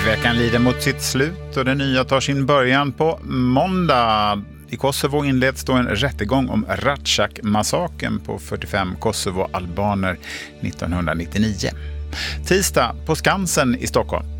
Veckan lider mot sitt slut och det nya tar sin början på måndag. I Kosovo inleds då en rättegång om Ratchak-massakern på 45 Kosovo-albaner 1999. Tisdag på Skansen i Stockholm.